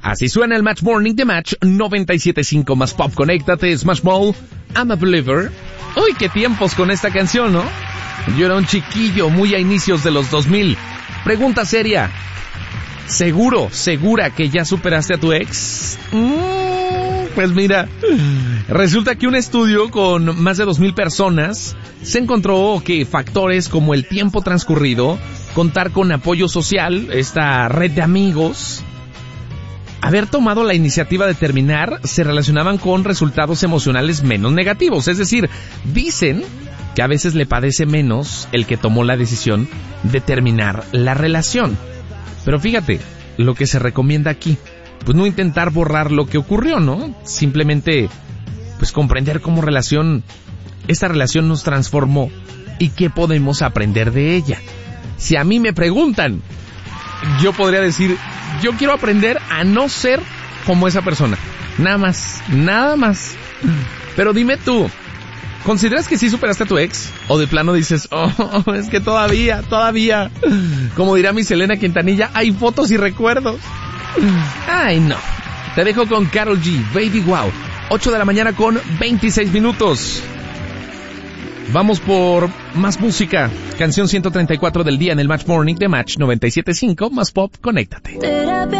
Así suena el Match Morning de Match 97.5 más Pop. Conéctate, Smash Mouth, I'm a Believer. Uy, qué tiempos con esta canción, ¿no? Yo era un chiquillo muy a inicios de los 2000. Pregunta seria. ¿Segura que ya superaste a tu ex? Pues mira, resulta que un estudio con más de 2,000 personas se encontró que factores como el tiempo transcurrido, contar con apoyo social, esta red de amigos, haber tomado la iniciativa de terminar, se relacionaban con resultados emocionales menos negativos. Es decir, dicen que a veces le padece menos el que tomó la decisión de terminar la relación. Pero fíjate, lo que se recomienda aquí, pues no intentar borrar lo que ocurrió, ¿no? Simplemente, pues comprender cómo esta relación nos transformó y qué podemos aprender de ella. Si a mí me preguntan, yo podría decir, yo quiero aprender a no ser como esa persona. Nada más. Pero dime tú, ¿consideras que sí superaste a tu ex? ¿O de plano dices, es que todavía, como dirá mi Selena Quintanilla, hay fotos y recuerdos? Ay, no. Te dejo con Karol G, Baby Wow. 8 de la mañana con 26 minutos. Vamos por más música. Canción 134 del día en el Match Morning de Match 97.5 más Pop. Conéctate.